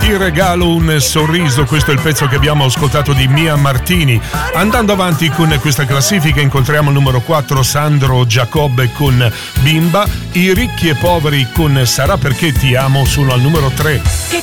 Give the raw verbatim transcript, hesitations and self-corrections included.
Ti regalo un sorriso, questo è il pezzo che abbiamo ascoltato di Mia Martini. Andando avanti con questa classifica incontriamo il numero quattro Sandro Giacobbe con Bimba, i ricchi e poveri con Sarà perché ti amo sono al numero tre. Che